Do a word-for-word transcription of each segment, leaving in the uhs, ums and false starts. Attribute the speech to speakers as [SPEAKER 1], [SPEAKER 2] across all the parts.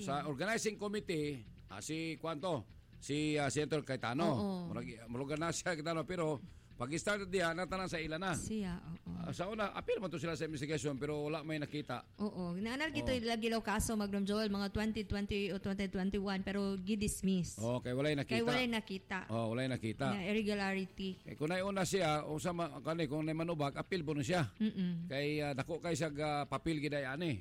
[SPEAKER 1] sa organizing committee, ah, si Kwanto, si uh, Senator Cayetano. Murag na siya Cayetano, pero pag-start diya, natanan sa ila na.
[SPEAKER 2] Siya, oo.
[SPEAKER 1] Uh, sa una, appeal man to sila sa investigation, pero wala may nakita.
[SPEAKER 2] Oo. Naanal gito yung lagi kaso, Magnum Joel, mga twenty twenty o twenty twenty-one, pero gidismiss.
[SPEAKER 1] Oh, kay walay nakita.
[SPEAKER 2] Kay walay nakita.
[SPEAKER 1] Oh, walay nakita.
[SPEAKER 2] Na irregularity.
[SPEAKER 1] Kay kung nauna siya, o sa kani, kung na manubag, appeal po na siya.
[SPEAKER 2] Mm-mm.
[SPEAKER 1] Kay uh, dako kay siya uh, papil gidayaan eh.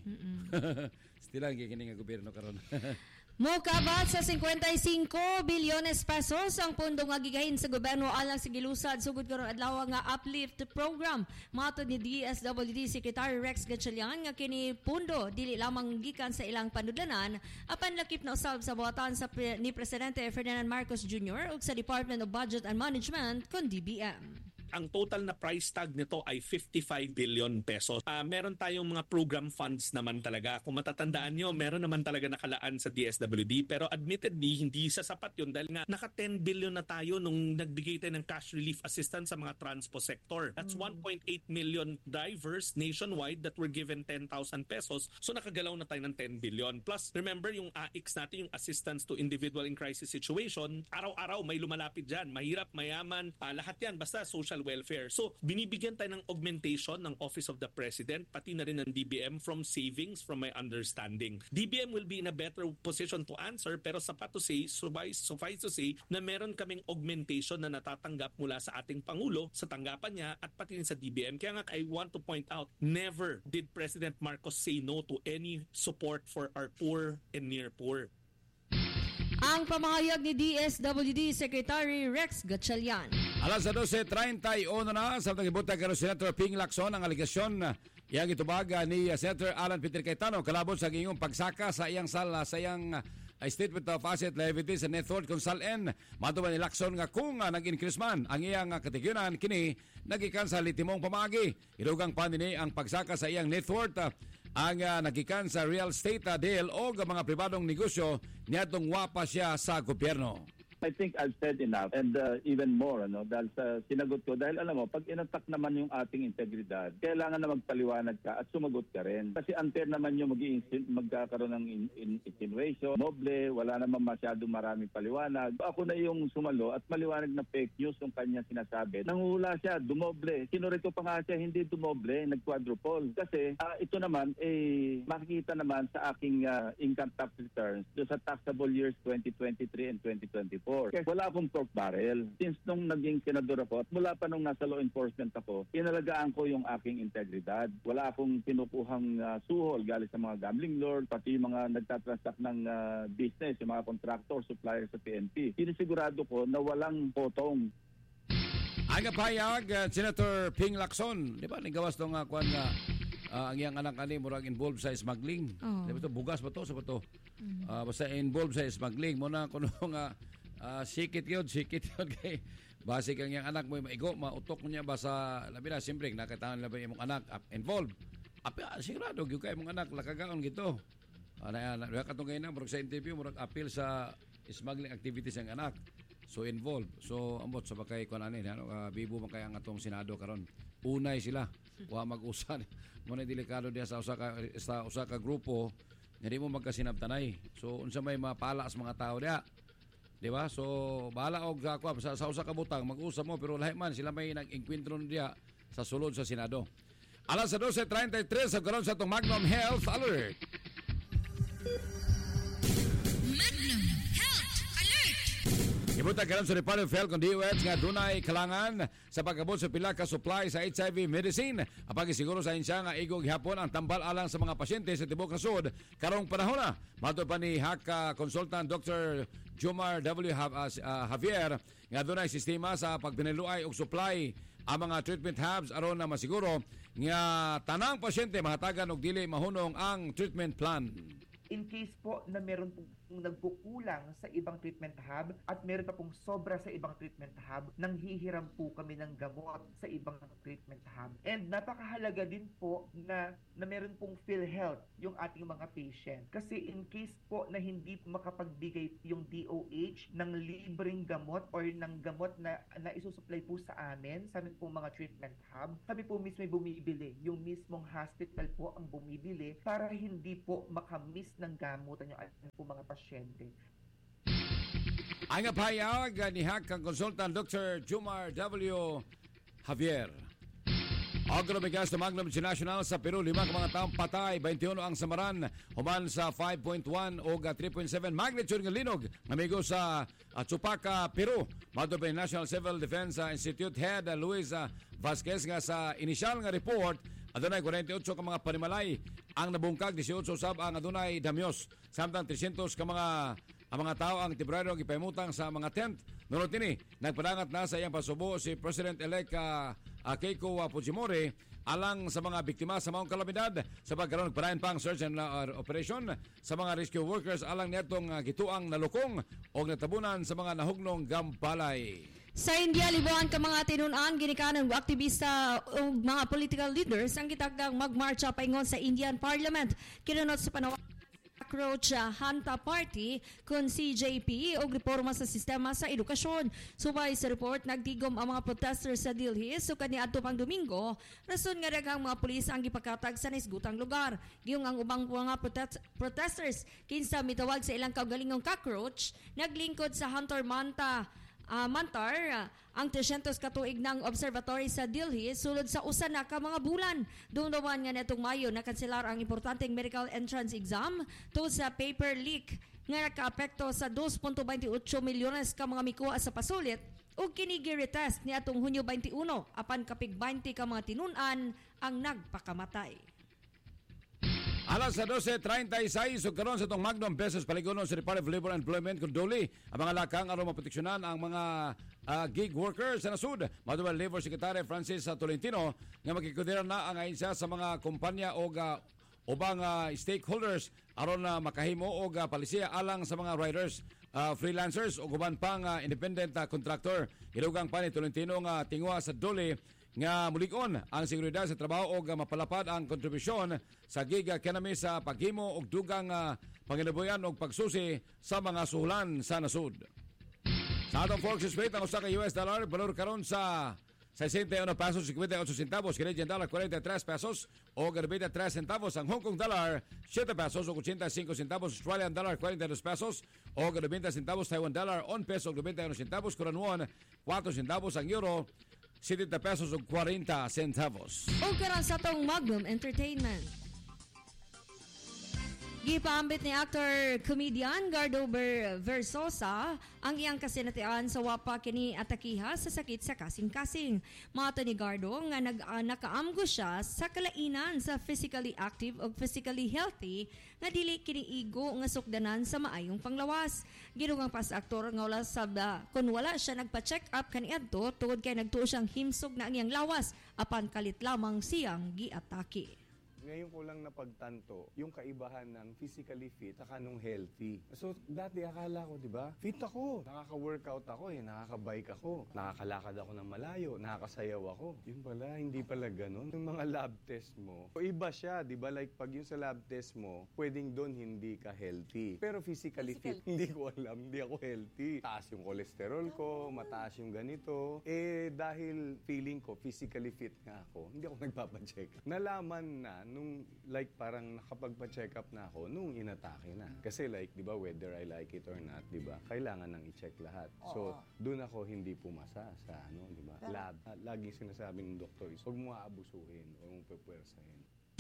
[SPEAKER 1] Stilang kikining nga gobyerno karon.
[SPEAKER 2] Mokabat sa fifty-five bilyones pesos ang pondo nga gigahin sa gobyerno alang sa gilusad sugod karon adlaw nga uplift program. Matod ni D S W D Secretary Rex Gatchalian nga kini pondo dili lamang gikan sa ilang panudlanan apan lakip na usab sa buhatan sa pre- ni Presidente Ferdinand Marcos Junior ug sa Department of Budget and Management kon D B M.
[SPEAKER 3] Ang total na price tag nito ay fifty-five billion pesos. Uh, meron tayong mga program funds naman talaga. Kung matatandaan nyo, meron naman talaga nakalaan sa D S W D. Pero admittedly, hindi sasapat yun dahil nga naka ten billion na tayo nung nagbigay tayo ng cash relief assistance sa mga transpo sector. That's one point eight million drivers nationwide that were given ten thousand pesos. So nakagalaw na tayo ng ten billion. Plus, remember yung A I X natin, yung assistance to individual in crisis situation, araw-araw may lumalapit dyan. Mahirap, mayaman, uh, lahat yan. Basta social welfare. So, binibigyan tayo ng augmentation ng Office of the President, pati na rin ng D B M from savings, from my understanding. D B M will be in a better position to answer, pero sapat to say, suffice, suffice to say, na meron kaming augmentation na natatanggap mula sa ating Pangulo, sa tanggapan niya, at pati rin sa D B M. Kaya nga, I want to point out, never did President Marcos say no to any support for our poor and near poor.
[SPEAKER 2] Ang pamahayag ni D S W D Secretary Rex Gatchalian.
[SPEAKER 1] Alas twelve thirty-one na sa tagibutan karo Senator Ping Lacson ang aligasyon iyang itubaga ni Senator Alan Peter Cayetano kalabot sa gingong pagsaka sa iyang sala sa iyang uh, Statement of Asset Liabilities and Net Worth kung salen matuman ni Lacson nga kung uh, nag-increase man ang iyang uh, katigyonan kini nagikan sa litimong pamagi. Idugang pa nini ang pagsaka sa iyang net worth uh, ang uh, nagikan sa real estate uh, deal o mga pribadong negosyo niadtong wapa siya sa gobyerno.
[SPEAKER 4] I think I've said enough and uh, even more ano dahil sa sinagot ko dahil alam mo pag inatak naman yung ating integridad kailangan na magpaliwanag ka at sumagot ka rin kasi unfair naman yung mag-i- magkakaroon ng in- in- insinuation noble wala naman masyado maraming paliwanag ako na yung sumalo at maliwanag na fake news yung kanya sinasabi nanghula siya dumoble sinurito pa nga siya hindi dumoble nag-quadruple kasi uh, ito naman eh makikita naman sa aking uh, income tax returns do sa taxable years twenty twenty-three and twenty twenty-four. Kaya wala akong pork barrel. Since nung naging senador ako at mula pa nung nasa law enforcement ako, inalagaan ko yung aking integridad. Wala akong kinukuhang uh, suhol galing sa mga gambling lord, pati yung mga nagtatransact ng uh, business, yung mga contractor, supplier sa P N P. Sinisigurado ko na walang potong.
[SPEAKER 1] Ang payag, uh, Senator Ping Lacson, di ba, nagawas itong uh, kwan nga uh, ang iyang anak ani murag involved sa smuggling. Oh. Di ba ito, bugas ba ito? Sa ba ito? Mm-hmm. Uh, basta involved sa smuggling. Muna kuno nga Uh, sikit yun, sikit yun kay basic ang yung anak mo maigo, mautok mo niya ba sa labi na, siyempre nakitahan na ba yung anak uh, involved Api, uh, sigurado yung kayo mong anak lakagaon gito uh, na, na, na katong ngayon na murag sa interview murag appeal sa smuggling activities ng anak so involved so ambot sa bakay ko na ni ano, uh, bibo man kaya ang atong Senado karon unay sila wa mag-usan muna delikado diya sa usa ka sa usa ka grupo hindi mo magkasinabtanay so unsa may mapala sa mga tao diya. Di ba? So, bahala og ako sa, sa usa ka butang mag-usap mo pero lahi man sila may nag-enkwentro diya sa sulod sa Senado. Alas twelve thirty-three sa karon sa itong Magnum Health Alert.
[SPEAKER 5] Magnum Health Alert.
[SPEAKER 1] Ibutan karon sa Department of Health kung D O H nga dunay kalangan sa pagabot sa pila ka supply sa H I V medicine. Apag siguro sa insya nga igog hapon ang tambal alang sa mga pasyente sa tibuok nasud karong panahon na. Mato pa ni H A C consultant Doctor Jomar W. Javier nga dunay sistema sa pagpiniluay og supply ang mga treatment hubs aron na masiguro nga tanang pasyente mahatagan og dili mahunong ang treatment plan.
[SPEAKER 6] In case po na meron pong nagkukulang sa ibang treatment hub at meron pa pong sobra sa ibang treatment hub, nanghihiram po kami ng gamot sa ibang treatment hub. And napakahalaga din po na, na meron pong PhilHealth yung ating mga patient. Kasi in case po na hindi makapagbigay yung D O H ng libreng gamot or ng gamot na, na isusupply po sa amin, sa amin pong mga treatment hub, kami po mismo bumibili. Yung mismong hospital po ang bumibili para hindi po makamiss ng gamutan yung ating po mga pasyente.
[SPEAKER 1] Ang pahayag ni Hakang Consultant Doctor Jumar W. Javier. Agro bigas na Magnum International sa Peru, lima ka mga taong patay, twenty-one ang samaran, human sa five point one o three point seven magnitude ng linog, amigo sa uh, Chupaca, Peru. Madto pa National Civil Defense uh, Institute Head uh, Luis uh, Vasquez nga sa inisyal nga report, adunay forty-eight ka mga panimalay ang nabungkag, eighteen sab ang adunay damyos, samtang three hundred ka mga ang mga tao ang temporaryo gipahimutang sa mga tent. Nunod ini, nagpadangat na sa iyang pasubo si President-elect uh, uh, Keiko uh, Fujimori alang sa mga biktima sa maong kalamidad sa pagkaroon nagpadayon pang search and uh, operation sa mga rescue workers alang netong uh, gituang nalukong o natabunan sa mga nahugnong gambalay.
[SPEAKER 2] Sa India, libuan ka mga tinunan, ginikanan ng aktivista o mga political leaders ang kitagdang magmarcha paingon sa Indian Parliament. Kinunot sa panawag Cockroach Hanta Party kung C J P o reforma sa sistema sa edukasyon. Subay sa report, nagtigom ang mga protesters sa Delhi so kaniadto pang Domingo, rason nga daghang mga pulis ang gipakatag sa nisgutang lugar. Giyong ang ubang mga protest- protesters kinsa mitawag sa ilang kaugalingong cockroach, naglingkod sa Hunter Manta Uh, Mantar, uh, ang three hundred katuig ng observatory sa Delhi sulod sa usa na ka mga bulan. Dumduman nga netong Mayo nakanselar ang importanteng medical entrance exam to sa paper leak nga nakaapekto sa two point two eight milyones ka mga mikuha sa pasulit ug kini gi-retest ni atong Hunyo twenty-one apan kapig twenty ka mga tinunan ang nagpakamatay.
[SPEAKER 1] Alas sa twelve thirty-six, so karon sa itong Magnum Pesos paligunon sa Department of Labor and Employment kung duli ang mga lakang aron maproteksyonan ang mga uh, gig workers sa nasud. Madubal Labor Secretary Francis Tolentino nga makikudira na ang isa sa mga kumpanya o uh, ubang uh, stakeholders aron na uh, makahimo og uh, palisiya alang sa mga riders, uh, freelancers o guban pang uh, independent uh, contractor. Ilugang pa ni Tolentino nga tingwa sa duli nga mulig-on ang seguridad sa trabaho o mapalapad ang kontribusyon sa gig economy sa paghimo og dugang uh, panginabuyan og pagsusi sa mga suhulan sa nasud. Sa atong forex rate, ang usa ka U S dollar balor karon sa sixty-one pesos fifty-eight centavos, Canadian dollar forty-three pesos o twenty-three centavos, ang Hong Kong dollar seven pesos o eighty-five centavos, Australian dollar forty-two pesos o twenty centavos, Taiwan dollar one peso o twenty-one centavos, Korean won four centavos, ang euro seventy pesos o forty centavos.
[SPEAKER 2] O karon sa tong Magnum Entertainment. Gipaambit ni actor comedian Gardo Ber- Versosa ang iyang kasinatian sa wapa kini atakiha sa sakit sa kasing-kasing. Mato ni Gardo nga nag uh, nakaamgo siya sa kalainan sa physically active o physically healthy nga dili kini igo nga sukdanan sa maayong panglawas. Gidugang pas aktor nga wala sabda kun wala siya nagpa-check up kaniadto tungod kay nagtuo siyang himsog na ang iyang lawas apan kalit lamang siyang giatake.
[SPEAKER 7] Ngayon ko lang napagtanto yung kaibahan ng physically fit saka nung healthy. So, dati akala ko, di ba? Fit ako. Nakaka-workout ako eh. Nakaka-bike ako. Nakakalakad ako ng malayo. Nakakasayaw ako. Yun pala, hindi pala ganun. Yung mga lab test mo, o iba siya, di ba? Like, pag yung sa lab test mo, pwedeng doon hindi ka healthy. Pero physically Physical. fit, hindi ko alam. Hindi ako healthy. Taas yung cholesterol ko, mataas yung ganito. Eh, dahil feeling ko, physically fit nga ako, hindi ako nagpapacheck. Nalaman na, nung like parang nakapagpa-check up na ako nung inatake na. Kasi like, di ba, whether I like it or not, di ba, kailangan nang i-check lahat. Oo. So, doon ako hindi pumasa sa ano, di ba, lab. Laging sinasabi ng doktor is, huwag mo aabusuhin o mong pepwersahin.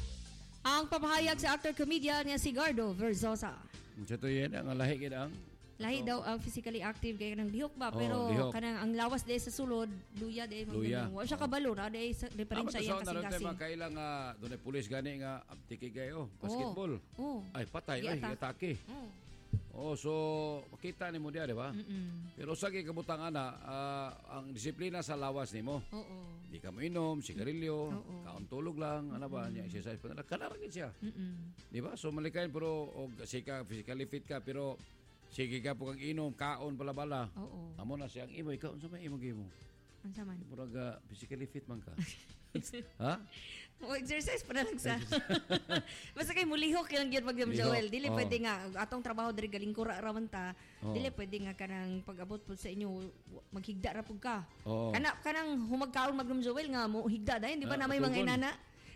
[SPEAKER 2] Ang papahayag sa actor-comedian niya si Gardo Versosa.
[SPEAKER 1] Ito yan, ang lahi kita ang
[SPEAKER 2] Lahi oh. daw ang physically active kaya kanang lihok ba, pero
[SPEAKER 1] oh, lihok.
[SPEAKER 2] kanang ang lawas day sa sulod, luya day mo
[SPEAKER 1] Luya.
[SPEAKER 2] Wa siya kabalo na day sa di pa rin siya yang kasing-kasing.
[SPEAKER 1] Ama kailang nga doon ay pulis gani nga aptiki kayo, basketball.
[SPEAKER 2] Oh.
[SPEAKER 1] Ay patay ay atake.
[SPEAKER 2] Oh.
[SPEAKER 1] Oh, so makita nimo dia, di ba?
[SPEAKER 2] Mm-mm.
[SPEAKER 1] Pero sa gikabutang ana, uh, ang disiplina sa lawas nimo.
[SPEAKER 2] Oo.
[SPEAKER 1] Di ka mainom, sigarilyo, kaon tulog lang, ano ba, niya exercise pa na kanaragin siya.
[SPEAKER 2] Mm-mm.
[SPEAKER 1] Di ba? So malikayin pero og sika physically fit ka pero sige ka po kang inom, kaon bala-bala.
[SPEAKER 2] Oo.
[SPEAKER 1] Amo na siyang imo, ikaw sa may imong imo.
[SPEAKER 2] Unsa man?
[SPEAKER 1] Murag uh, physically fit man ka. Ha?
[SPEAKER 2] O exercise pa na lang sa. Basta kay mulihok lang gyud pag Joel. Dili
[SPEAKER 1] oh.
[SPEAKER 2] pwede nga atong trabaho diri galing kura ra man ta.
[SPEAKER 1] Oh.
[SPEAKER 2] Dili pwede nga kanang pag-abot pud sa inyo maghigda ra pud ka.
[SPEAKER 1] Oh.
[SPEAKER 2] Kana kanang humagkaon Magnum Joel nga mo higda dayon di ba
[SPEAKER 1] Ah,
[SPEAKER 2] na may mga
[SPEAKER 1] tugon.
[SPEAKER 2] inana?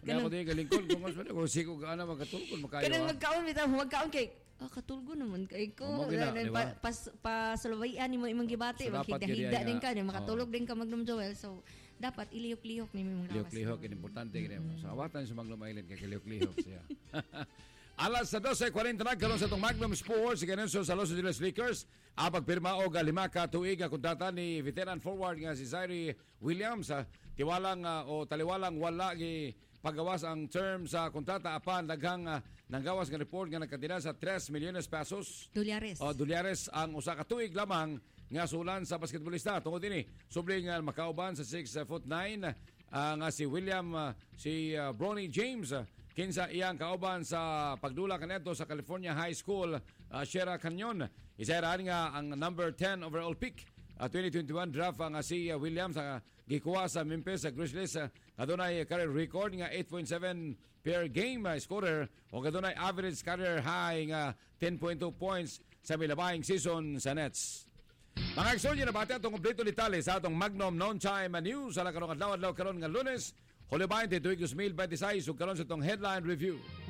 [SPEAKER 1] Kaya ako din kalingkod kung mas pwede. Kung siko ka na magkatulkod, makayo.
[SPEAKER 2] Kanang
[SPEAKER 1] ah.
[SPEAKER 2] magkaon bitaw, magkaon kay ah, katulgo naman kay ko.
[SPEAKER 1] Oo, gina, di ba?
[SPEAKER 2] pa, pas pasulubayan nimo imong gibati,
[SPEAKER 1] So, dapat
[SPEAKER 2] maghiga-higa
[SPEAKER 1] kaya
[SPEAKER 2] din
[SPEAKER 1] nga,
[SPEAKER 2] ka, ni makatulog
[SPEAKER 1] oo.
[SPEAKER 2] din ka Magnum Joel. So dapat ilihok-lihok nimo imong lawas.
[SPEAKER 1] Lihok-lihok, yun importante. Mm. So, awatan sa Magnum Island, kaya lihok-lihok siya. Alas sa twelve forty na karon sa itong Magnum Sports ganun sa Los Angeles Lakers ang pagpirma og lima ka tuig ang kontrata ni veteran forward nga si Zaire Williams. Uh, tiwalang uh, o taliwalang wala gi pagawas ang term sa kontrata apan daghang uh, nanggawas nga report nga nagkatira sa tres milyones pesos.
[SPEAKER 2] Dolyares.
[SPEAKER 1] O dolyares ang usa ka tuig lamang nga sulan sa basketballista. Tungod ini subling nga makauban sa six foot nine uh, nga si William uh, si uh, Bronny James uh, kinsa iyang kauban sa pagdula kanedto sa California High School uh, Sierra Canyon. Isa ra nga ang number ten overall pick uh, twenty twenty-one draft nga si uh, Williams uh, gikuha sa Memphis uh, Grizzlies uh, adunay career record nga eight point seven per game uh, scorer o adunay average career high nga ten point two points sa milabahing season sa Nets. Mga eksonyo na bati atong kompleto detalye sa atong Magnum Non-Time News sa karong adlaw-adlaw karon nga Lunes Hulyo bainte, tuwig two thousand twenty-six, ug karon sa itong headline review.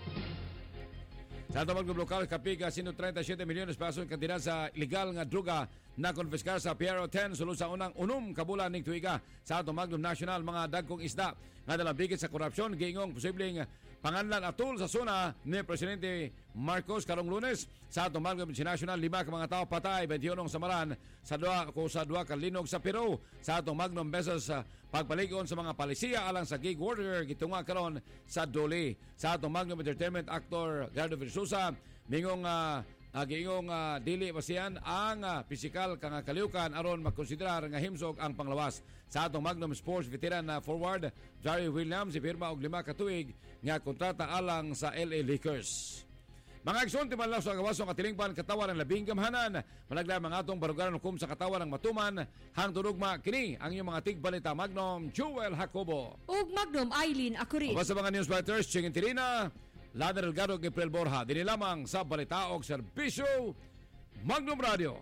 [SPEAKER 1] Sa itong Magnum Local, kapiga one hundred thirty-seven milyones pesos kantina sa ilegal nga druga na konfiskar sa Piero ten sulod sa unang unom kabulan ning tuiga sa atong Magnum National mga dagkong isda nga dalabigit sa korupsyon giingong posibleng panganlan atol sa suna ni Presidente Marcos karong Lunes sa atong Magnum National lima ka mga tao patay twenty-one sa maran sa duha ko sa duha ka linog sa Peru sa atong Magnum beses uh, pagpaligon sa mga palisiya alang sa gig warrior gitunga karon sa Doli sa atong Magnum Entertainment actor Gerardo Versosa mingong uh, Uh, giingong uh, dili basihan ang uh, pisikal kang kaliukan aron magkonsiderar nga himsog ang panglawas sa atong Magnum Sports veteran na uh, forward Zaire Williams ipirma og lima ka tuig nga kontrata alang sa L A Lakers. Mga igsoon timan lang sa gawasong katilingban katawan ng labing gamhanan malagla mga atong barugaran hukom sa katawan ng matuman hang tunugma kini ang inyong mga tigbalita Magnum Joel Jacobo
[SPEAKER 2] ug Magnum Eileen Akurin.
[SPEAKER 1] O sa mga news writers Chingin Tirina Lader Delgado kay April Borja, dini lamang sa Balitaog Serbisyo, Magnum Radio.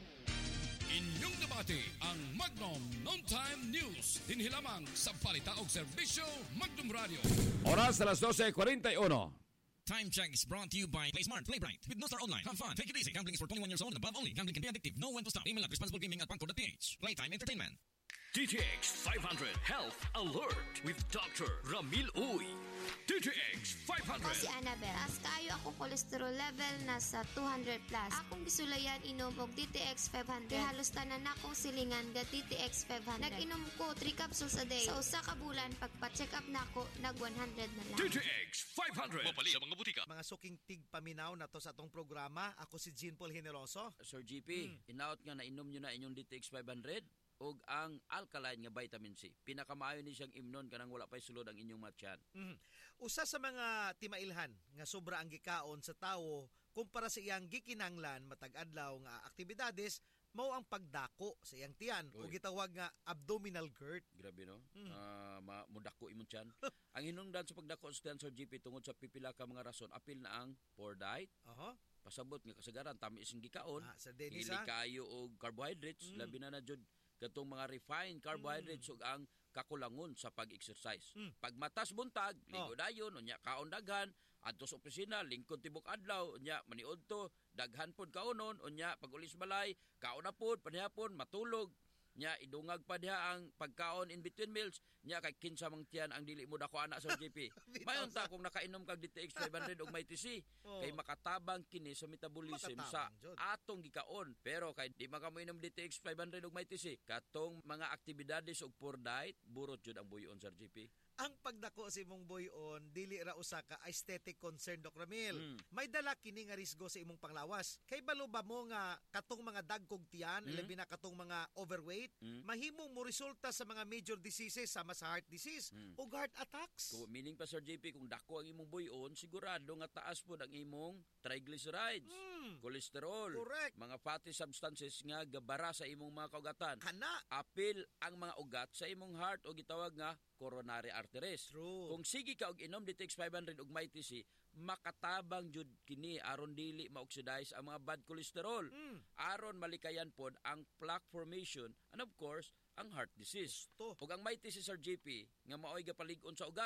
[SPEAKER 8] Inyong debate ang Magnum Non-Time News, dinhi lamang sa Balitaog Serbisyo, Magnum Radio.
[SPEAKER 1] Oras alas twelve forty-one.
[SPEAKER 9] Time check is brought to you by PlaySmart, Play Bright with No Star Online. Have fun, take it easy. Gambling is for twenty-one years old and above only. Gambling can be addictive. Know when to stop. Email at responsiblegaming at pangko dot p h. Playtime Entertainment.
[SPEAKER 10] D T X five hundred Health Alert with Doctor Ramil Uy. D T X five hundred.
[SPEAKER 11] Ako si Annabel. As kayo ako cholesterol level nasa two hundred plus. Akong gisulayan inom og D T X five hundred. Kaya halos tanan akong silingan ga D T X five hundred. Nag-inom ko three capsules a day. Sa usa ka bulan pagpa-check up nako nag one hundred na lang.
[SPEAKER 10] D T X five hundred.
[SPEAKER 8] Mapali sa mga butika.
[SPEAKER 12] Mga suking tigpaminaw na to sa atong programa. Ako si Jean Paul Generoso.
[SPEAKER 13] Sir G P, hmm. inaot nga na inom nyo na inyong D T X five hundred og ang alkaline nga vitamin C. Pinakamaayo ni siyang imnon kanang wala pay sulod ang inyong matyan.
[SPEAKER 12] Mm-hmm. Usa sa mga timailhan nga sobra ang gikaon sa tawo kumpara sa iyang gikinanglan matag adlaw nga aktibidades mao ang pagdako sa iyang tiyan o gitawag nga abdominal GERD.
[SPEAKER 13] Grabe no? Mm. Uh, mudako imong tiyan. Ang hinungdan sa pagdako sa tiyan Sir G P tungod sa pipila ka mga rason apil na ang poor diet.
[SPEAKER 12] Uh-huh.
[SPEAKER 13] Pasabot nga kasagaran tamis ang gikaon.
[SPEAKER 12] Ah, sa Dennis,
[SPEAKER 13] ili kayo og carbohydrates mm. labi na na jud katong mga refined carbohydrates mm. ug ang kakulangon sa pag-exercise. Mm. Pag matas buntag, ligo dayon, oh. unya kaon daghan, adto sa opisina, lingkod tibok adlaw, unya maniud to, daghan pod kaonon, unya pag ulis balay, kaon na pod, panihapon, matulog, nya idungag pa diha ang pagkaon in between meals, nya kay kinsa mang tiyan ang dili mo dako ana sa G P. Mayon ta kung nakainom kag D T X five hundred og may T C, oh. kay makatabang kini sa metabolism makatabang, sa Jod. Atong gikaon. Pero kay di makamoinom D T X five hundred og may T C, katong mga aktibidades og poor diet, burot jud ang buyon sa G P.
[SPEAKER 12] Ang pagdako sa imong buyon dili ra usa ka aesthetic concern Doc Ramil. Mm. May dala kini nga risgo sa imong panglawas. Kay balo ba mo nga katong mga dagkog tiyan, mm. labi na katong mga overweight, mm. mahimong mo resulta sa mga major diseases sama sa heart disease mm. o heart attacks.
[SPEAKER 13] So, meaning pa Sir J P kung dako ang imong buyon, sigurado nga taas pod ang imong triglycerides, mm. cholesterol,
[SPEAKER 12] correct.
[SPEAKER 13] Mga fatty substances nga gabara sa imong mga kaugatan.
[SPEAKER 12] Kana
[SPEAKER 13] apil ang mga ugat sa imong heart o gitawag nga coronary arteries.
[SPEAKER 12] True.
[SPEAKER 13] Kung sige ka og inom D T X five hundred og may T C, makatabang jud kini aron dili ma-oxidize ang mga bad cholesterol. Mm. Aron malikayan pod ang plaque formation and of course, ang heart disease. Ug ang may T C Sir G P nga maoy gapalig-on sa ugat.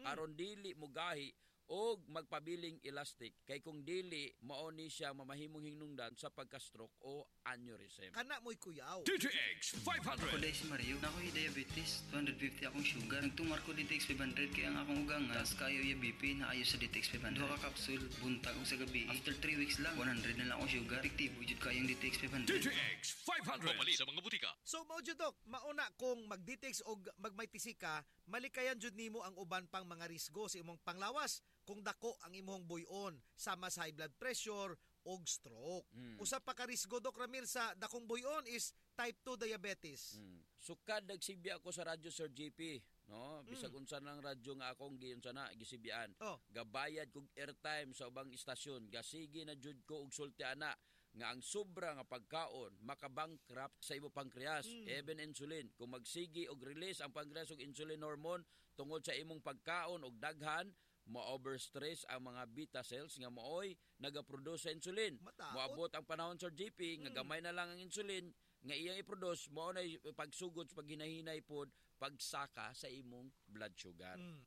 [SPEAKER 13] aron dili mo gahi og magpabiling elastic kay kung dili mao ni siya mamahimong hinungdan sa pagka-stroke o aneurysm.
[SPEAKER 12] Kana mo'y kuyaw.
[SPEAKER 10] D T X five hundred.
[SPEAKER 14] Ako dahil si Mario, na ako'y diabetes, two fifty akong sugar. Nagtumar ko D T X five hundred kaya ang akong ugang as kayo yung B P na ayo sa D T X five hundred. Duha ka kapsul, buntag og sa gabi. After three weeks lang, one hundred na lang akong sugar. Epektibo jud kayong D T X five hundred.
[SPEAKER 10] D T X five hundred. Mapali sa mga butika.
[SPEAKER 12] So mao jud dok, mauna kung mag-D T X og magmaytisi ka, malikayan jud nimo ang uban pang mga risgo sa imong panglawas kung dako ang imong buyon sama sa high blood pressure og stroke. Mm. Usa pa ka risgo Doc Ramil sa dakong buyon is type two diabetes.
[SPEAKER 13] Mm. Sukad nagsibya ako sa radyo Sir J P, no? Bisag mm. unsa nang radyo nga akong giyon sana gisibyan. Oh. Gabayad kog airtime sa ubang istasyon, gasigi na jud ko og sulti ana nga ang sobra nga pagkaon makabankrupt sa imo pancreas, mm. even insulin. Kung magsigi og release ang pancreas og insulin hormone tungod sa imong pagkaon og daghan, ma-overstress ang mga beta cells nga mooy nagaproduce sa insulin. Moabot ang panahon Sir J P nga gamay na lang ang insulin nga iyang i-produce, mao na pagsugod sa paghinahinay pod pagsaka sa imong blood sugar. Mm.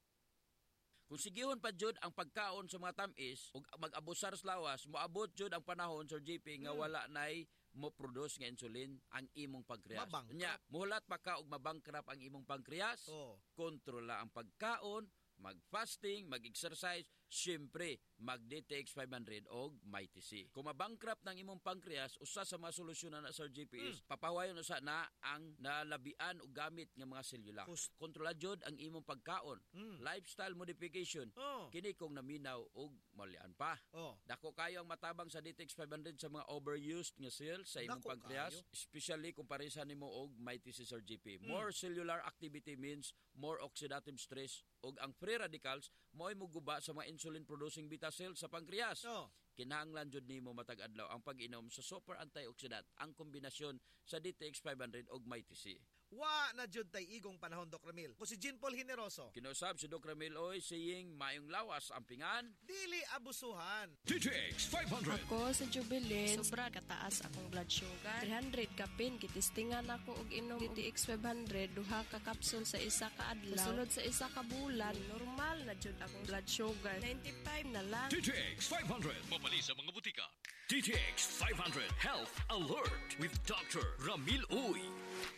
[SPEAKER 13] Kung sigihon pa jud ang pagkaon sa mga tamis ug mag-abusar sa lawas, moabot jud ang panahon Sir J P nga mm. wala nay mo produce nga insulin ang imong pancreas. Nya, muhulat pa ka og mabangkrap ang imong pancreas. Oh. Kontrola ang pagkaon, mag-fasting, mag-exercise, syempre, mag-D T X five hundred o MyTC. Kung mabankrupt ng imong pancreas, usa sa mga solusyonan na Sir J P is, mm. papawayon usa na ang nalabian o gamit ng mga selula. Kontrola jud ang imong pagkaon. Mm. Lifestyle modification. Oh. Kini kung naminaw o malian pa. Oh. Dako kayo ang matabang sa D T X five hundred sa mga overused nga cells sa imong Dako pancreas, kayo. Especially kung parisa nimo og MyTC Sir J P. Mm. More cellular activity means more oxidative stress og ang free radicals mo'y muguba sa mga insulin-producing beta cells sa pancreas. Oh. Kinahanglan jud nimo matag adlaw ang pag-inom sa super antioxidant, ang kombinasyon sa D T X five hundred og MyTC.
[SPEAKER 12] Wa na jud tay igong panahon Doc Ramil. Ko si Jean Paul Generoso.
[SPEAKER 13] Kinusab si Doc Ramil oy saying mayong lawas ang pingan,
[SPEAKER 12] dili abusuhan.
[SPEAKER 10] D T X five hundred.
[SPEAKER 15] Ako sa Jubilin, sobra kataas akong blood sugar. three hundred kapin kitistingan ako og inom D T X five hundred duha ka kapsul sa isa ka adlaw. Sulod sa isa ka bulan, normal na jud akong blood sugar. ninety-five na lang.
[SPEAKER 10] D T X five hundred. Mapali sa mga butika. D T X five hundred Health Alert with Doctor Ramil Uy.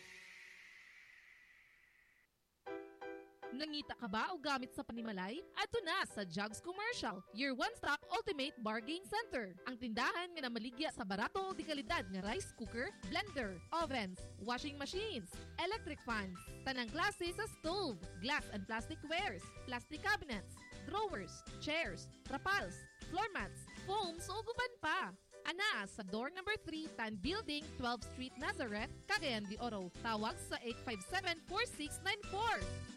[SPEAKER 16] Nangita ka ba o gamit sa panimalay? Ato na sa Jugs Commercial, your one-stop ultimate bargain center. Ang tindahan nga namaligya sa barato di kalidad nga rice cooker, blender, ovens, washing machines, electric fans, tanang klase sa stove, glass and plastic wares, plastic cabinets, drawers, chairs, trapals, floor mats, foams o guban pa. Ana sa door number three, Tan Building, twelfth Street, Nazareth, Cagayan de Oro. Tawag sa eight five seven, four six nine four.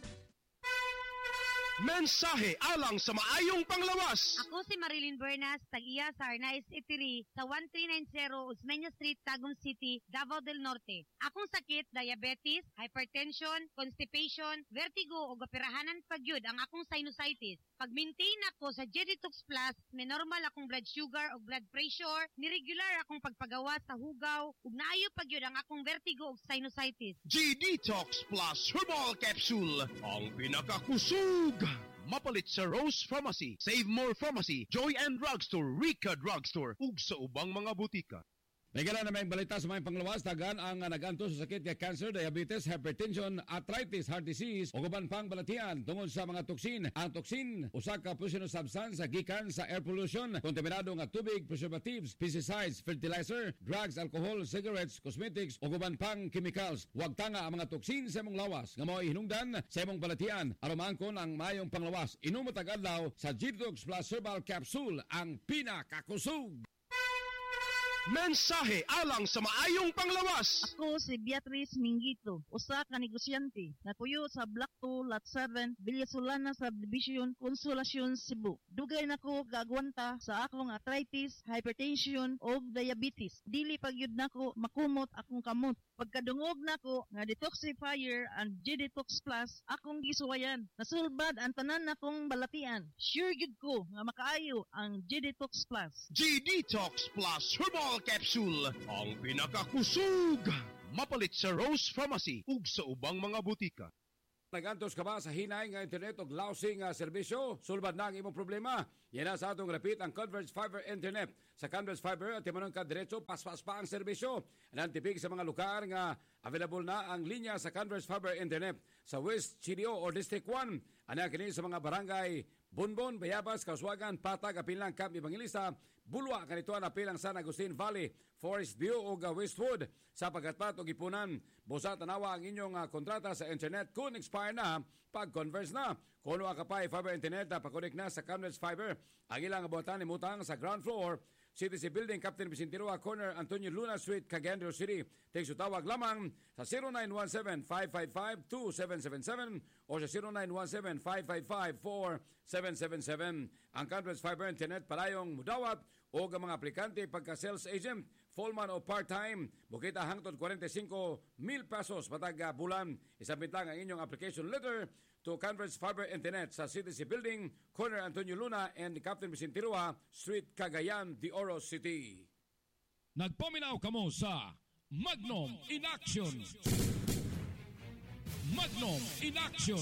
[SPEAKER 17] Mensahe alang sa maayong panglawas.
[SPEAKER 18] Ako si Marilyn Bernas, tag-iya sa Arnaiz Eatery sa thirteen ninety Osmeña Street, Tagum City, Davao del Norte. Akong sakit, diabetes, hypertension, constipation, vertigo o operahanan pagyud ang akong sinusitis. Pag-maintain ako sa G-Detox Plus, may normal akong blood sugar o blood pressure, ni-regular akong pagpagawa sa hugaw, ug naayo pagyud ang akong vertigo o sinusitis.
[SPEAKER 17] G-Detox Plus Herbal Capsule, ang pinakakusog. Mapalit sa Rose Pharmacy, Save More Pharmacy, Joy and Drugstore, Rica Drugstore, ug sa ubang mga butika.
[SPEAKER 1] May gala na may balita sa mga panglawas, tagan ang uh, naganto sa sakit nga cancer, diabetes, hypertension, arthritis, heart disease, o guban pang balatian tungod sa mga toksin. Ang toksin, usa ka poisonous substance sa gikan sa air pollution, kontaminado nga tubig, preservatives, pesticides, fertilizer, drugs, alcohol, cigarettes, cosmetics, o guban pang chemicals. Huwag tanga ang mga toksin sa imong lawas nga mo'y hinungdan sa imong balatian. Arumangkon ang mayong panglawas. Inumo tagadlaw sa G-Detox Plus Herbal Capsule, ang pinakakusog.
[SPEAKER 17] Mensahe alang sa maayong panglawas.
[SPEAKER 19] Ako si Beatrice Mingito, usa ka negosyante, napuyo sa Block two, Lot seven, Villasolana Subdivision, Consolacion, Cebu. Dugay nako gagwanta sa akong arthritis, hypertension o diabetes. Dili pagyud nako makumot akong kamot. Pagkadungog nako nga detoxifier and G-Detox Plus, akong gisuwayan. Nasulbad ang tanan nakong balatian. Sure gyud ko nga makaayo ang G-Detox Plus.
[SPEAKER 17] G-Detox Plus Herbal Capsule, ang pinakakusog. Mapalit sa Rose Pharmacy ug sa ubang mga butika.
[SPEAKER 1] Nagantos ka ba sa hinay nga internet o lousing uh, serbisyo? Sulbad na ang imong problema. Yan na sa atong repeat ang Converge Fiber Internet. Sa Converge Fiber, at timanong ka diretso, paspas pa ang serbisyo. Nantipig sa mga lugar nga available na ang linya sa Converge Fiber Internet. Sa West, Chilio o District one, ana kini sa mga barangay Bunbon, Bayabas, Kauswagan, Patag, Apilang, Camp Evangelista, Bulwa, kanito ang apilang San Agustin Valley, Forest View o Westwood. Sa pagkatpat o gipunan, busa tanawa ang inyong uh, kontrata sa internet kung expire na, pag-converse na. Kuno ka pa fiber internet na pakonek na sa Converge Fiber. Ang ilang abutan ni Mutang sa ground floor, C T C Building, Captain Vicentirua, Corner, Antonio Luna Street, Cagayan de City. Text tawag lamang sa zero nine one seven, five five five, two seven seven seven o sa zero nine one seven, five five five, four seven seven seven. Ang Converge Fiber Internet parayong mudawat o ang mga aplikante pagka-sales agent, full-man o part-time, bukita hangtod forty-five mil pesos patag bulan. Isabit lang ang inyong application letter to Converge Fiber Internet sa C T C Building, Corner Antonio Luna and Captain Vicentirua Street, Cagayan de Oro City.
[SPEAKER 8] Nagpaminaw kamo sa Magnum in Action. Magnum in Action.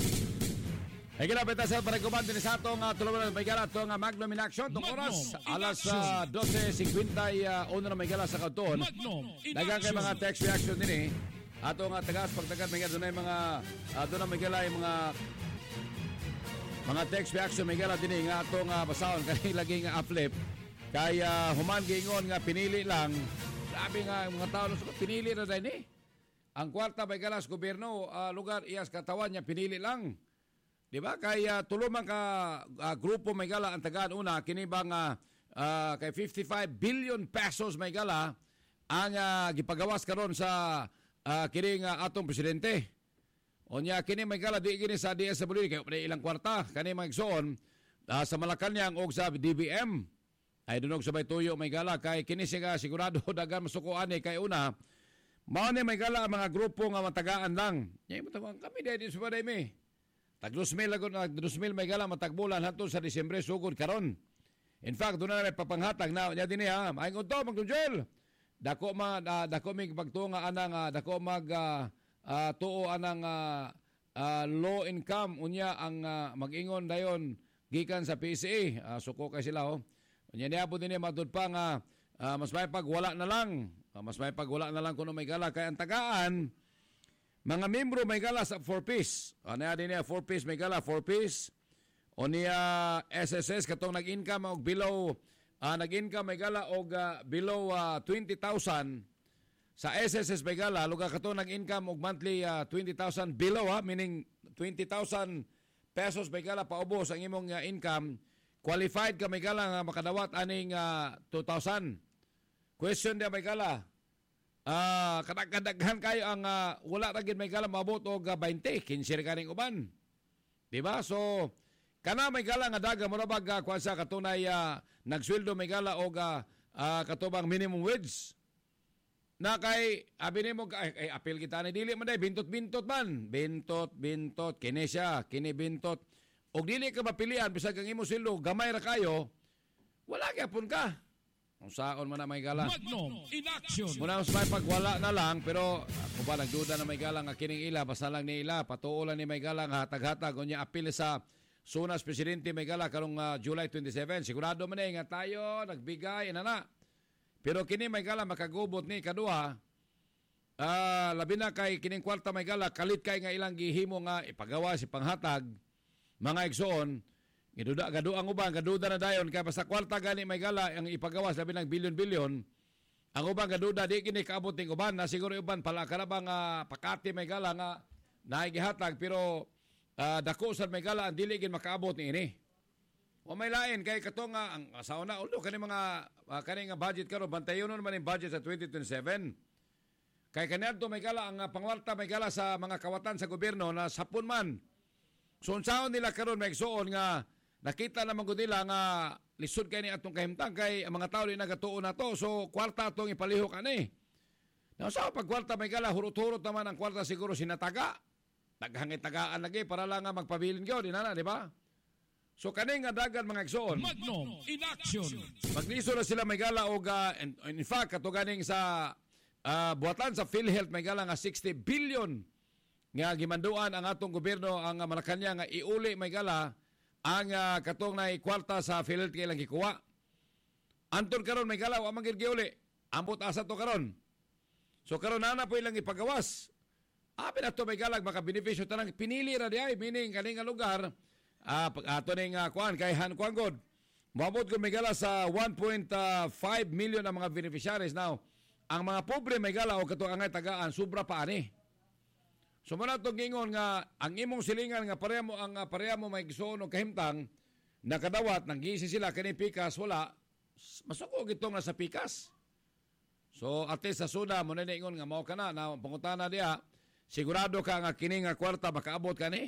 [SPEAKER 1] Ay kinapita sa paragkuman din sa atong uh, tulunan ng Maygala itong uh, Magnum in Action. Itong oras, alas uh, twelve fifty-one na Maygala sa kauton. Dagang kay mga text reaction din eh. Atong uh, tagas pagtagan Maygala doon ay mga uh, doon na Maygala ay mga mga text reaction Maygala din eh. Nga atong uh, basahon kanil laging uh, flip. Kaya human giingon nga pinili lang. Sabi nga mga tao so, pinili na din eh. Ang kwarta Maygala sa gobyerno, uh, lugar iyas katawan niya pinili lang. Di ba? Kaya tulumang ka uh, grupo Maygala ang tagaan una, kini bang uh, uh, kay fifty-five billion pesos Maygala ang uh, gipagawas karon sa uh, kining uh, atong presidente. Onya kini Maygala di kini sa D S W D kay ilang kwarta kani magsoon uh, sa Malacañang og sa D B M. Ay dunog sabay tuyo Maygala kay kini siya sigurado dagan masukuan ni kay una. Mao ni Maygala ang mga grupo nga matagaan lang. Nya mo kami dito sa baday mi. Tag two mil lagon nag two mil Maygala matagbulan hantud sa Disyembre sugod karon. In fact, doon na may papanghatag na nya dinhi ha. Ay unto magdujel. Dako ma uh, dako mig pagtunga anang uh, dako mag uh, uh, tuo anang uh, uh, low income unya ang uh, mag-ingon dayon gikan sa P C A. Uh, suko kay sila oh. Unya niya po dinhi matud pa nga uh, mas may pagwala na lang. Uh, mas may pagwala na lang kuno Maygala kay ang tagaan mga membro Maygala sa four piece. Ano yan din niya, four piece Maygala, four piece. O niya S S S katong nag-income og below, uh, nag-income Maygala og uh, below uh, twenty thousand. Sa S S S Maygala, lugar katong nag-income og monthly uh, twenty thousand below ha, meaning twenty thousand pesos Maygala paubos ang imong uh, income. Qualified ka Maygala nga makadawat aning uh, two thousand. Question dia Maygala. Ah, uh, kadaghan kayo ang uh, wala ra gid Maygala maabot og uh, twenty, fifteen kaning uban. Di ba? So kana Maygala nga daga mo ra bag uh, kwansa katunay uh, nagsweldo Maygala og uh, uh, katubang minimum wage. Na kay abi nimo ay, ay apil kita ni dili man day bintot-bintot man. Bintot, bintot kini siya, kini bintot. Og dili ka mapilian bisag ang imo sweldo gamay ra kayo. Wala gyapon ka. Kung saon man na Maygala.
[SPEAKER 8] Magnum in Action.
[SPEAKER 1] Muna mas may pagwala na lang, pero kung ba nagduda na Maygala nga kining ila, basta lang ni ila, patuo lang ni Maygala nga hatag-hatag, kung niya apil sa Sunas Presidente Maygala karong uh, July twenty-seven. Sigurado man eh, nga tayo, nagbigay, inana. Pero kini Maygala, makagubot ni kaduha, uh, labi na kay kining kwarta Maygala, kalit kay nga ilang gihimo nga ipagawa si panghatag, mga igsoon, giduda gadu ang uban gaduda na dayon kay basta kwarta gani Maygala ang ipagawas labi ng bilyon-bilyon ang uban gaduda di kini kaabot ning uban na siguro uban pala karabang uh, pakati Maygala nga naigihatag pero uh, dako sa Maygala ang dili gid makaabot ni ini o may lain kay katong uh, ang sauna ulo kani mga uh, kani nga budget karon bantayon naman ang budget sa twenty twenty-seven kay kanadto Maygala ang uh, pangwarta Maygala sa mga kawatan sa gobyerno na sapon man so unsaon nila karon may igsoon nga nakita naman ko nila nga lisod kay ni atong kahimtang kay ang mga tao ni nagatuon na to. So, kwarta atong ipalihok ani. Now, sa pagkwarta Maygala, hurot-hurot naman ang kwarta siguro sinataga. Naghangit-tagaan lagi para lang nga magpabilin ko. Di na, di ba? So, kani nga dagan mga igsoon.
[SPEAKER 8] Magnum in Action.
[SPEAKER 1] Magliso na sila Maygala og uh, in, in fact, kato ganing sa uh, buhatan sa PhilHealth Maygala nga sixty billion nga gimanduan ang atong gobyerno ang uh, Malacañang nga iuli may gala ang uh, katong na kwarta sa PhilHealth kailang gikuha. Anton karon may gala wa man gid giuli. Ambot asa to karon. So karon na na po ilang ipagawas. Abi na to may galag makabenepisyo tanang pinili ra di ay meaning kaning nga lugar uh, ato ning uh, kuan kay Han Kuangod. Moabot ko may gala sa one point five million ang mga beneficiaries now. Ang mga pobre may gala o katong angay tagaan sobra pa ani. So muna itong gingon nga, ang imong silingan nga pareha mo, ang pareha mo may gisuon o kahimtang, nakadawat, nanggisi sila, kani pikas, wala, masukog itong nasa pikas. So, at least sa suna, muna ingon nga, mao ka na, na pangutana diya, sigurado ka nga kini nga kwarta, makaabot ka ni.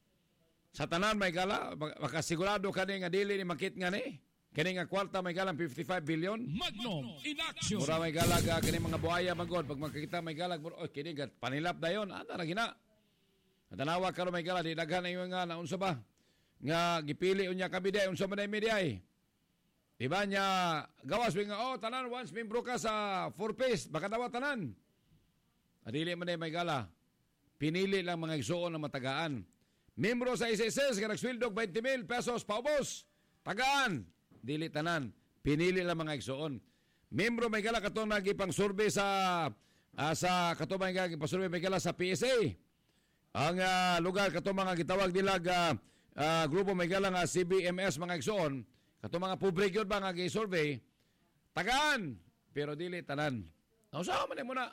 [SPEAKER 1] Sa tanan may gala, baka sigurado ka ni nga dili ni makit nga ni. Kini nga kwarta may galang fifty-five billion.
[SPEAKER 8] Magnum in action.
[SPEAKER 1] Mura may galag uh, kini mga buhaya magod pag makikita may galag mura oh kini gat panilap dayon ana ra gina. Tanawa karon may galag di daghan ayo nga naunsa ba nga gipili unya kabide unsa man ay media. Diba nya gawas nga oh tanan once membro ka sa four piece baka daw tanan. Adili man may gala. Pinili lang mga igsuon na matagaan. Membro sa S S S nga nagswildog twenty mil pesos paubos. Tagaan. Dili tanan, pinili lang mga igsuon. Membro may gala katong nagipang survey sa uh, sa katong mga pasurvey may gala sa P S A. Ang uh, lugar katong mga gitawag nila uh, uh, grupo may gala nga C B M S mga igsuon, katong mga pobre gyud ba nga gi-survey. Tagaan, pero dili tanan. Usaha man mo na.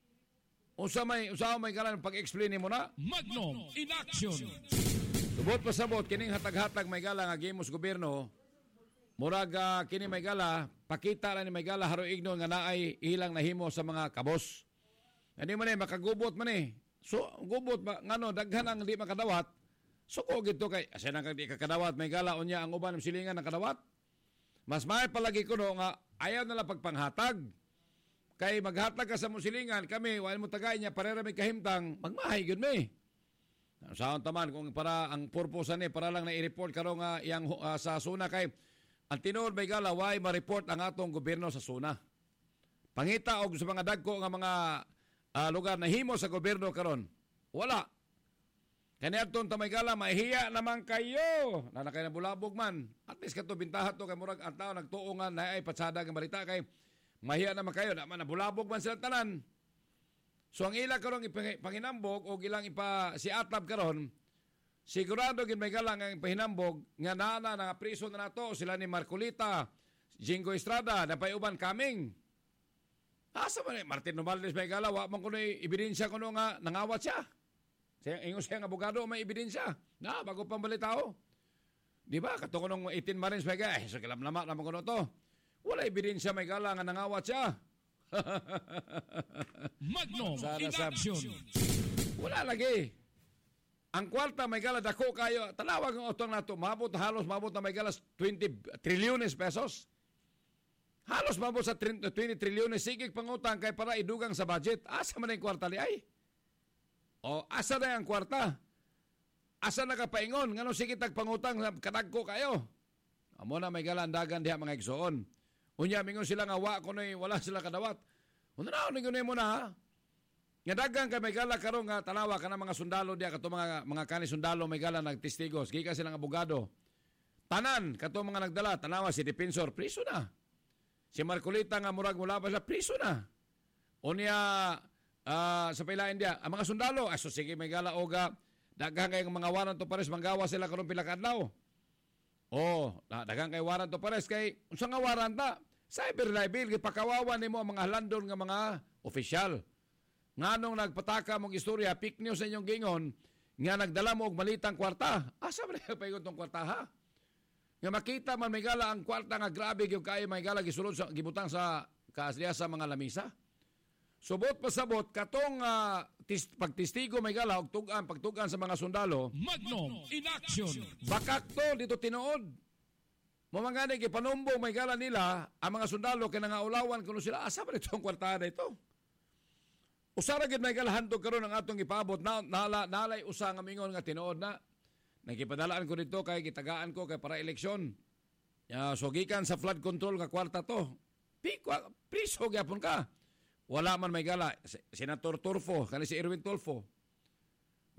[SPEAKER 1] Usa may usaha may gala pag-explain mo na.
[SPEAKER 8] Magnum in action.
[SPEAKER 1] Subot pa sabot kining hatag-hatag may gala nga gimos gobyerno. Murag uh, kini may gala, pakita lang ni may gala haro ignon nga naay ilang nahimo sa mga kabos. Hindi man eh, makagubot man eh. So, gubot ba, ngano, daghan ang di makadawat. So, kung ito kay, asa nang di kakadawat, may gala o niya ang uban ng silingan ng kadawat. Mas may palagi ko no, nga ayaw nila pagpanghatag. Kay maghatag ka sa musilingan, kami, wala mo tagay niya, parera may kahimtang, magmahay yun may. Saan taman, kung para ang purpose ni, para lang na i-report karo nga yang, uh, sa suna kay, ang tinuod may gala, why ma-report ang atong gobyerno sa suna. Pangita og sa mga dagko nga mga uh, lugar na himo sa gobyerno karon. Wala. Kani adton ta may gala, mahiya naman kayo. Na nakay nabulabog man. At least kato bintahat to kay murag ang tao nagtuo nga na ay patsada nga balita kay mahiya naman kayo. Na man nabulabog man sila tanan. So ang ila karon ipanginambog o ilang ipa si atab karon. Sigurado gid may galang ang pahinambog nga nana nga priso na nato sila ni Marcolita, Jingo Estrada, na payuban kaming. Asa man ni Martin Novales may gala wa man kuno ebidensya kuno nga nangawat siya. Siya ingon siya nga abogado may ebidensya. Na bago pambalitaw. Di ba kato kuno eighteen Marines may gala, so kilamlama naman kuno to. Wala ebidensya may gala nga nangawat siya.
[SPEAKER 8] Magnum in action.
[SPEAKER 1] Wala lagi. Ang kwarta may gala dako kayo, talawag ng otong nato, mabot halos mabot na may galas twenty trilyones pesos. Halos mabot sa twenty trilyones sigig pangutang kay para idugang sa budget. Asa man ang kwarta li ay? O asa na ang kwarta? Asa na kapaingon? Ngano sige tagpangutang kadagko kayo? Amo na may gala andagan diha mga igsoon. Unya mingon sila nga wa kunoy wala sila kadawat. Uno na ningon mo na ha? Nga dagang kay may gala karon nga tanawa ka ng mga sundalo diya kato mga mga kani sundalo may gala nagtestigos gikan silang abogado. Tanan kato mga nagdala tanawa si defensor priso na. Si Marcolita nga murag mula pa sa priso na. Unya uh, sa pailain diya ang mga sundalo aso sige may gala oga daghang kay mga waran to pares manggawa sila karon pila ka adlaw. Oh, daghang kay waran to pares kay unsa nga waran ta? Cyber libel gipakawawan nimo ang mga halandon nga mga opisyal. Nganong nagpataka mong istorya, fake news sa inyong gingon, nga nagdala mo og malitang kwarta. Asa man na paingon tong kwarta ha? Nga makita man may gala ang kwarta nga grabe yung kaya may gala gisulod sa gibutang sa kaasliya sa mga lamisa. Subot pasabot katong uh, tis, pagtistigo may gala og tugan pagtugan sa mga sundalo.
[SPEAKER 8] Magnum in action.
[SPEAKER 1] Bakakto dito tinuod. Mamangani gipanumbong may gala nila ang mga sundalo kay nangaulawan kuno sila asa ba itong kwarta na ito? Usara gid may galahantog karon ang atong ipabot na nala nalay usa nga mingon nga tinuod na nagipadalaan ko dito kay gitagaan ko kay para eleksyon. Ya so gikan sa flood control nga kwarta to. Pikwa priso gyapon ka. Wala man may gala Senator Turfo kani si Erwin Tulfo.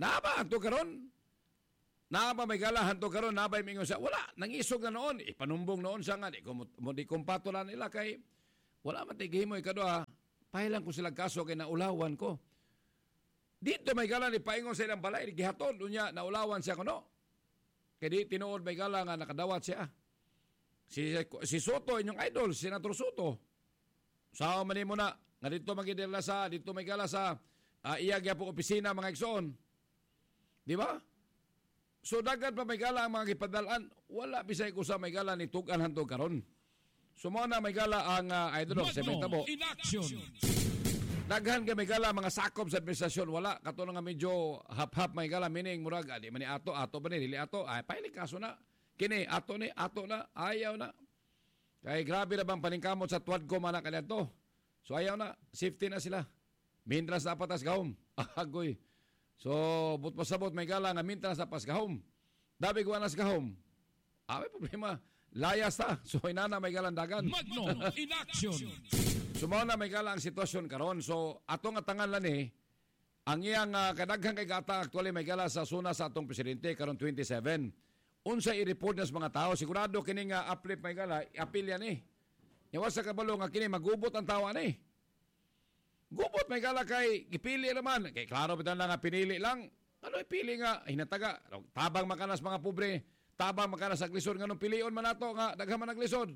[SPEAKER 1] Naaba hanto karon. Naaba may gala hanto karon, nabay mingon sa wala, nangisog na noon, ipanumbong noon sa nga di ko mo di kumpatulan nila kay wala man tigihimo ikaduha. Pahilang ko sila kaso kay naulawan ko. Dito may gala ni paingon sa ilang balay, gihatod unya naulawan siya kuno. Kay di tinuod may gala nga nakadawat siya. Si si Soto inyong idol, si Senator Soto. Sao man mo na nga dito magidela sa dito may gala sa uh, iya gyapon opisina mga igsoon. Di ba? So dagat pa may gala ang mga gipadalan, wala bisay ko sa may gala ni tugan hanto karon. So mo na may gala ang uh, idol of Sementabo.
[SPEAKER 8] In action.
[SPEAKER 1] Daghan ka may gala mga sakop sa administrasyon, wala kato nga medyo hap-hap may gala meaning murag di man ni ato ato ba ni dili ato ay paili kaso na kini ato ni ato na ayaw na. Kay grabe na bang paningkamot sa tuwad ko man kanadto. So ayaw na, safety na sila. Mintras na patas gahom. Agoy. So, but pasabot may gala nga mintas sa paskahom. Dabi ko na sa kahom. Ah, may problema. Layas ta. So, inana may galandagan.
[SPEAKER 8] Magno in action.
[SPEAKER 1] Sumaw na may gala ang sitwasyon karon. So, atong atangan lang eh, ang iyang uh, kadaghang kay gata actually may gala sa suna sa atong presidente karon twenty-seven. Unsa i-report na sa mga tao, sigurado kini nga uplift may gala, apil yan eh. Yawas sa kabalo nga kini magubot ang tawa ni. Eh. Gubot may gala kay gipili naman. Kay klaro bitan lang nga pinili lang. Ano ipili nga hinataga. Tabang makanas mga pobre. Tabang makanas sa glisod nga nung pilion man nato nga daghan man naglisod.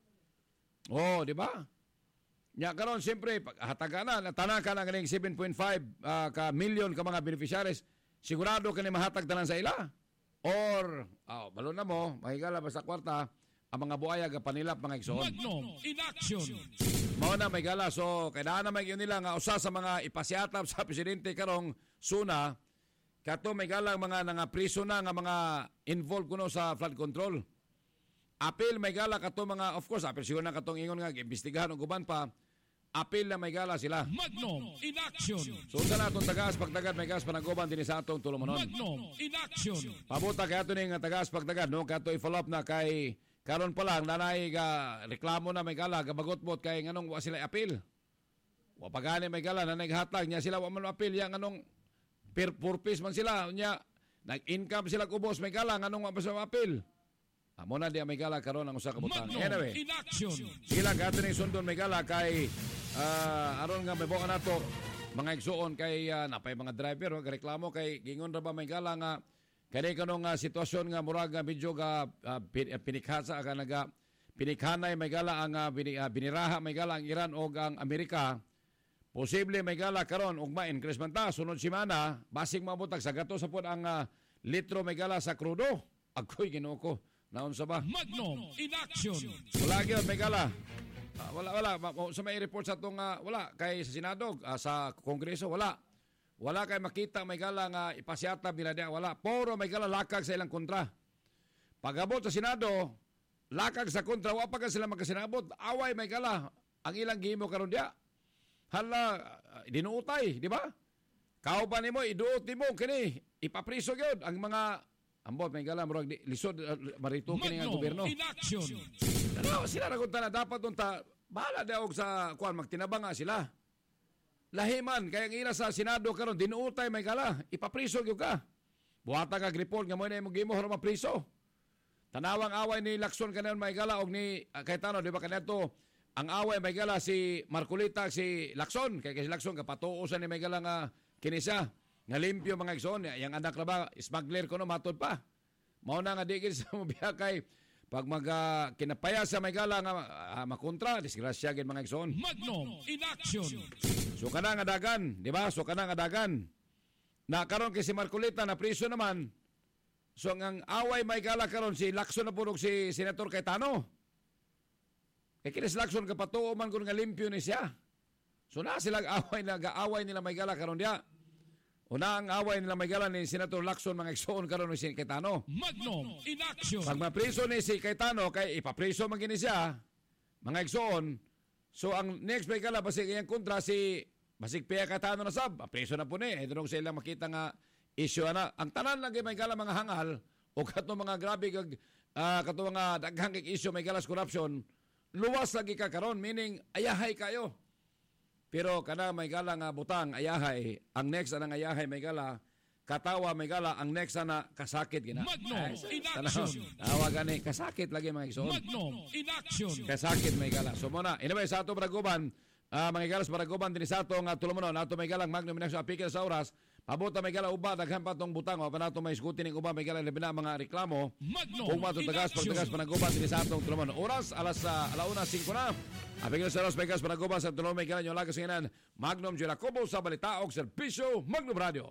[SPEAKER 1] Oh, di ba? Nya karon siyempre pag hataga na tanan ka na ganing seven point five uh, ka million ka mga beneficiaries. Sigurado kani mahatag tanan sa ila. Or oh, balon na mo, mahigala basta kwarta ang mga buaya ga panilap mga igsoon.
[SPEAKER 8] Magnum in action.
[SPEAKER 1] Mao na may gala so kailangan na may nila nga usa sa mga ipasiatap sa presidente karong suna kato may gala mga nga priso na nga mga involved kuno sa flood control. Apil may gala kato mga of course apil siguro na katong ingon nga imbestigahan og uban pa. Apil na may gala sila.
[SPEAKER 8] Magnum in action.
[SPEAKER 1] So sa natong tagas pagdagad may gas panagoban din sa atong tulumanon.
[SPEAKER 8] Magnum in action.
[SPEAKER 1] Pabuta kay ato ning tagas pagdagad no kato i-follow up na kay karon pa lang nanay ga reklamo na may gala gabagot-bot kay nganong wa sila apil. Wa pagani may gala nanay hatag niya sila wa man apil ya nganong per purpose man sila nya nag-income sila kubos may gala nganong wa pa sa apil. Amo na di may gala karon ang usa ka butang. Anyway.
[SPEAKER 8] In action.
[SPEAKER 1] Sila gato ning sundon may gala kay uh, aron nga may buka nato mga igsuon kay uh, napay mga driver nga reklamo kay gingon ra ba may gala nga kani kanong uh, sitwasyon nga murag nga medyo ga uh, pinikhasa ka naga pinikhanay may gala ang uh, bin, uh, biniraha may gala ang Iran o ang Amerika. Posible may gala karon ug ma-increase man ta sunod semana basig mabutag sa gato sa pud ang uh, litro may gala sa krudo. Agoy Ginoo ko. Naon sa ba?
[SPEAKER 8] Magnum in action.
[SPEAKER 1] Wala gyud may gala. Uh, wala wala sa may report sa tong uh, wala kay sa Senado uh, sa Kongreso wala. Wala kay makita may gala nga ipasiata nila dia wala. Puro may gala lakag sa ilang kontra. Pagabot sa Senado, lakag sa kontra wa pa ka sila magkasinabot. Away may gala ang ilang gihimo karon dia. Hala uh, dinuutay, di ba? Kauban nimo iduot nimo kini ipapriso gyud ang mga ambot may gala murag lisod uh, marito kini nga gobyerno.
[SPEAKER 8] In action.
[SPEAKER 1] Dalawa sila ra kunta na dapat unta bahala daw sa kuan magtinabang nga sila. Lahiman kaya ang ila sa Senado karon dinuutay may gala ipapriso gyud ka. Buhata ka report nga mo na imong gimo horo mapriso. Tanawang away ni Lacson kanon may gala og ni uh, Cayetano di ba kanadto ang away may gala si Marcolita si Lacson kay si Lacson kapatuosan ni may gala nga kini siya nga limpyo mga igsoon yang anak ra ba smuggler kuno matod pa. Mao na nga di gid sa mobiya kay pag mag uh, kinapaya sa may gala nga uh, makontra disgrasya gid mga igsoon.
[SPEAKER 8] Magnum in action.
[SPEAKER 1] So kana nga dagan, di ba? So kana nga dagan. Na karon kay si Marcolita na priso naman. So ang away may gala karon si Lacson na purog si Senator Cayetano. Kay kini si Lacson kapatuo man kun nga limpyo ni siya. So na sila away na gaaway nila may gala karon dia. Una ang away nila may gala ni Senator Lacson mga igsoon karon ni si Cayetano.
[SPEAKER 8] Magnum in action.
[SPEAKER 1] Pag mapriso ni si Cayetano kay ipapriso man gini siya mga igsoon. So ang next may gala basig iyang kontra si basig Pia Cayetano na sab. Apriso na po ni. Ito nung sila makita nga issue na. Ang tanan lang may gala mga hangal o kato mga grabe kag uh, kato mga daghang kag issue may galas corruption. Luwas lagi ka karon meaning ayahay kayo. Pero kana may gala nga butang ayahay, ang next anang ayahay may gala katawa may gala ang next na kasakit gina.
[SPEAKER 8] Magnum in
[SPEAKER 1] Tanaw,
[SPEAKER 8] action.
[SPEAKER 1] tawa gani kasakit lagi mga igsoon.
[SPEAKER 8] Magnum in action.
[SPEAKER 1] Kasakit may gala. So muna, anyway sa ato Baraguban, uh, mga galas Baraguban din sa ato nga tulumanon, ato may galang Magnum in action apikil sa oras. Pabuta may gala uba daghan pa tong butang o kanato may iskuti ning uba may gala labi na mga reklamo.
[SPEAKER 8] Magnum
[SPEAKER 1] kung matutagas pagtagas panaguban din sa atong tulumanon. Oras alas uh, alauna singko na. Apikil sa oras may gas panaguban sa tulumanon may gala nyo lagas ngayon. Magnum Jiracobo sa balita og serbisyo Magnum Radio.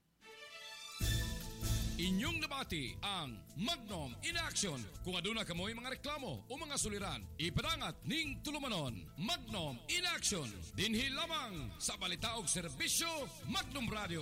[SPEAKER 8] Inyong nabati ang Magnum in Action. Kung aduna kamoy mga reklamo o mga suliran, ipadangat ning tulumanon. Magnum in Action. Dinhi lamang sa balita og serbisyo Magnum Radio.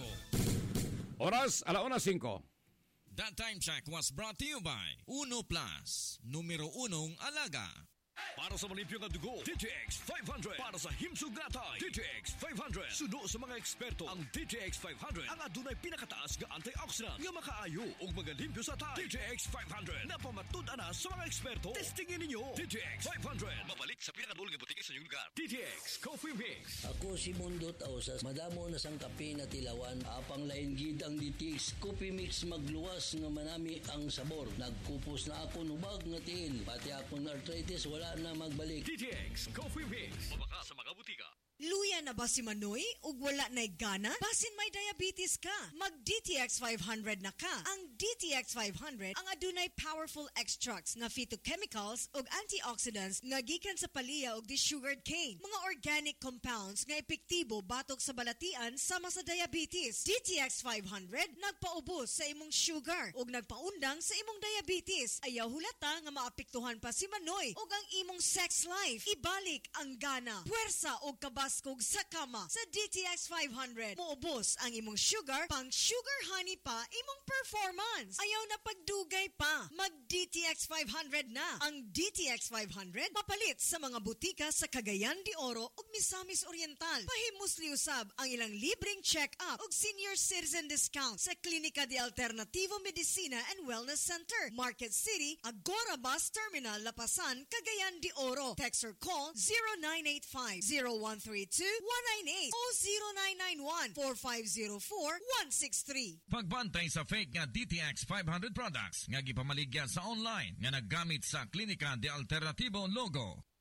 [SPEAKER 1] Oras alauna singko.
[SPEAKER 9] That time check was brought to you by Uno Plus, numero unong alaga.
[SPEAKER 10] Para sa malimpyo nga dugo, D T X five hundred. Para sa himsog natay, D T X five hundred. Suno sa mga eksperto, ang D T X five hundred ang adunay pinakataas nga antioxidant nga makaayo ug magalimpyo sa tay. D T X five hundred na pamatud-an na sa mga eksperto. Testingin ninyo. D T X five hundred. Mabalik sa pinakadul nga butiki sa inyong lugar. D T X Coffee Mix.
[SPEAKER 20] Ako si Mundo Tausas. Madamo na sang kape na tilawan. Apang lain gid ang D T X Coffee Mix magluwas nga manami ang sabor. Nagkupos na ako nubag nga tiil. Pati akong arthritis wala na magbalik.
[SPEAKER 10] D T X Coffee Mix. Mabaka sa mga butika.
[SPEAKER 21] Luya na ba si Manoy? Ug wala na'y gana? Basin may diabetes ka. Mag-D T X five hundred na ka. Ang D T X five hundred ang adunay powerful extracts nga phytochemicals ug antioxidants nga gikan sa palya ug desugared cane. Mga organic compounds nga epektibo batok sa balatian sama sa diabetes. D T X five hundred nagpaubos sa imong sugar ug nagpaundang sa imong diabetes. Ayaw hulata nga maapektuhan pa si Manoy ug ang imong sex life. Ibalik ang gana, puwersa ug kabas kog sa kama sa D T X five hundred. Muubos ang imong sugar, pang sugar honey pa imong performance. Ayaw na pagdugay pa. Mag-D T X five hundred na. Ang D T X five hundred mapalit sa mga butika sa Cagayan de Oro ug Misamis Oriental. Pahimos liusab ang ilang libreng check-up ug senior citizen discount sa Klinika de Alternativo Medicina and Wellness Center, Market City, Agora Bus Terminal, Lapasan, Cagayan de Oro. Text or call zero nine eight five, zero one three two, one nine eight o zero nine nine one, four five zero four, one six three.
[SPEAKER 9] Pagbantay sa fake nga D T X five hundred products nga gipamaligya sa online nga naggamit sa Klinika de Alternativo logo.